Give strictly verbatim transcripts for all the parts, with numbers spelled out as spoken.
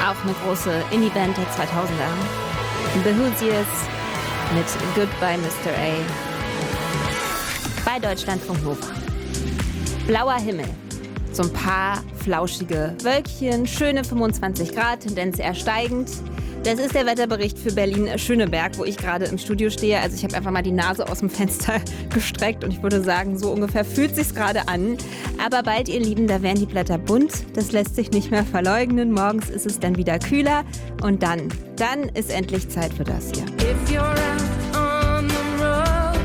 Auch eine große Indie-Band der zweitausender. The Hoosiers mit Goodbye Mister A. Bei Deutschlandfunk Nova. Blauer Himmel. So ein paar flauschige Wölkchen, schöne fünfundzwanzig Grad, Tendenz eher steigend. Das ist der Wetterbericht für Berlin-Schöneberg, wo ich gerade im Studio stehe. Also ich habe einfach mal die Nase aus dem Fenster gestreckt und ich würde sagen, so ungefähr fühlt sich's gerade an. Aber bald, ihr Lieben, da werden die Blätter bunt. Das lässt sich nicht mehr verleugnen. Morgens ist es dann wieder kühler und dann, dann ist endlich Zeit für das hier. If you're out on the road,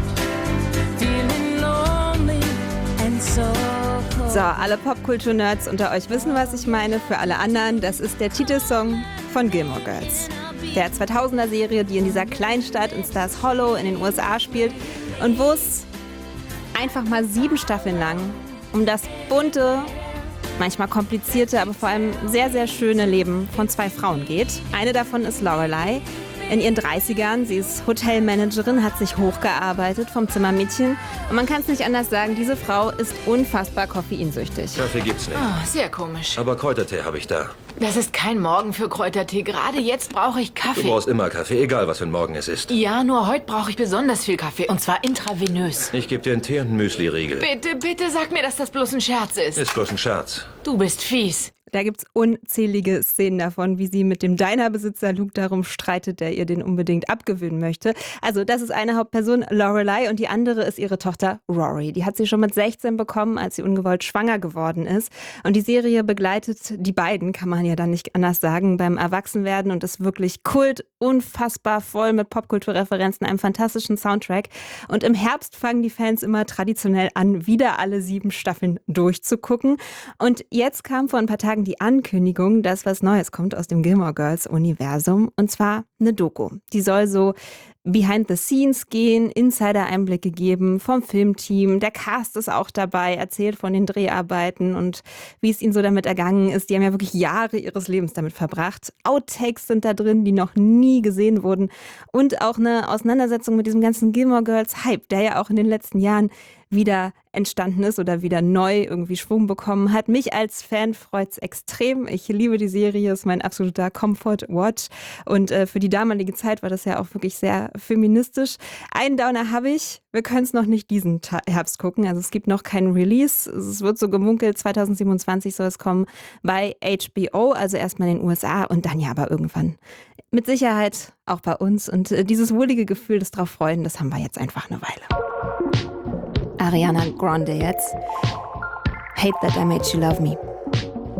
feeling lonely and so cold. So, alle Popkultur-Nerds unter euch wissen, was ich meine. Für alle anderen, das ist der Titelsong von Gilmore Girls. Der zweitausender-Serie, die in dieser Kleinstadt in Stars Hollow in den U S A spielt und wo es einfach mal sieben Staffeln lang um das bunte, manchmal komplizierte, aber vor allem sehr, sehr schöne Leben von zwei Frauen geht. Eine davon ist Lorelei. In ihren dreißigern, sie ist Hotelmanagerin, hat sich hochgearbeitet vom Zimmermädchen. Und man kann es nicht anders sagen, diese Frau ist unfassbar koffeinsüchtig. Kaffee gibt's nicht. Oh, sehr komisch. Aber Kräutertee habe ich da. Das ist kein Morgen für Kräutertee. Gerade jetzt brauche ich Du Kaffee. brauchst immer Kaffee, egal was für ein Morgen es ist. Ja, nur heute brauche ich besonders viel Kaffee. Und zwar intravenös. Ich gebe dir einen Tee und einen Müsli-Riegel. Bitte, bitte sag mir, dass das bloß ein Scherz ist. Ist bloß ein Scherz. Du bist fies. Da gibt's unzählige Szenen davon, wie sie mit dem Diner-Besitzer Luke darum streitet, der ihr den unbedingt abgewöhnen möchte. Also das ist eine Hauptperson, Lorelei, und die andere ist ihre Tochter Rory. Die hat sie schon mit sechzehn bekommen, als sie ungewollt schwanger geworden ist. Und die Serie begleitet die beiden, kann man ja dann nicht anders sagen, beim Erwachsenwerden und ist wirklich Kult, unfassbar voll mit Popkulturreferenzen, einem fantastischen Soundtrack. Und im Herbst fangen die Fans immer traditionell an, wieder alle sieben Staffeln durchzugucken. Und jetzt kam vor ein paar Tagen die Ankündigung, dass was Neues kommt aus dem Gilmore Girls Universum, und zwar eine Doku. Die soll so behind the scenes gehen, Insider-Einblicke geben vom Filmteam. Der Cast ist auch dabei, erzählt von den Dreharbeiten und wie es ihnen so damit ergangen ist. Die haben ja wirklich Jahre ihres Lebens damit verbracht. Outtakes sind da drin, die noch nie gesehen wurden. Und auch eine Auseinandersetzung mit diesem ganzen Gilmore Girls Hype, der ja auch in den letzten Jahren wieder entstanden ist oder wieder neu irgendwie Schwung bekommen hat. Mich als Fan freut's extrem. Ich liebe die Serie, ist mein absoluter Comfort-Watch. Und äh, für die damalige Zeit war das ja auch wirklich sehr feministisch. Einen Downer habe ich. Wir können es noch nicht diesen Ta- Herbst gucken. Also es gibt noch keinen Release. Es wird so gemunkelt, zweitausendsiebenundzwanzig soll es kommen bei H B O, also erstmal in den U S A und dann ja aber irgendwann mit Sicherheit auch bei uns. Und äh, dieses wohlige Gefühl, das drauf freuen, das haben wir jetzt einfach eine Weile. Ariana Grande jetzt. Hate that I made you love me.